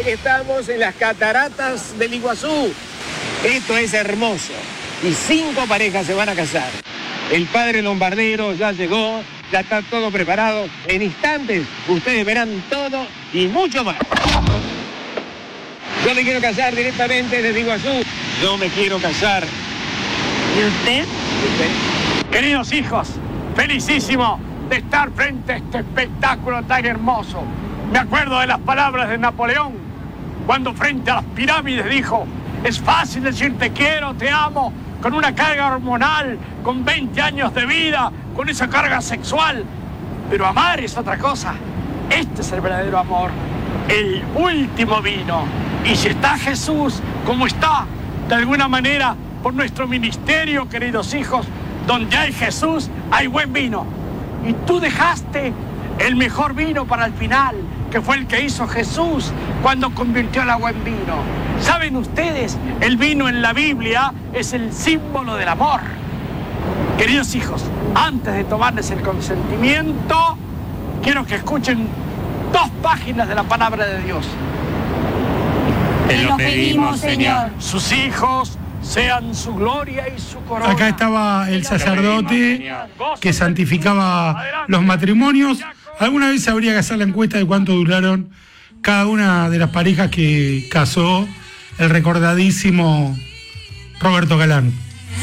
estamos en las cataratas del Iguazú. Esto es hermoso. Y 5 parejas se van a casar. El padre Lombardero ya llegó, ya está todo preparado. En instantes ustedes verán todo y mucho más. Yo me quiero casar directamente desde Iguazú. Yo me quiero casar. ¿Y usted? Queridos hijos, felicísimo de estar frente a este espectáculo tan hermoso. Me acuerdo de las palabras de Napoleón, cuando frente a las pirámides dijo: es fácil decir te quiero, te amo, con una carga hormonal, con 20 años de vida, con esa carga sexual. Pero amar es otra cosa. Este es el verdadero amor, el último vino. Y si está Jesús, como está, de alguna manera, por nuestro ministerio, queridos hijos, donde hay Jesús, hay buen vino. Y tú dejaste el mejor vino para el final, que fue el que hizo Jesús cuando convirtió el agua en vino. ¿Saben ustedes? El vino en la Biblia es el símbolo del amor. Queridos hijos, antes de tomarles el consentimiento, quiero que escuchen 2 páginas de la palabra de Dios. Te lo pedimos, Señor. Sus hijos sean su gloria y su corona. Acá estaba el sacerdote que santificaba los matrimonios. Alguna vez habría que hacer la encuesta de cuánto duraron cada una de las parejas que casó el recordadísimo Roberto Galán.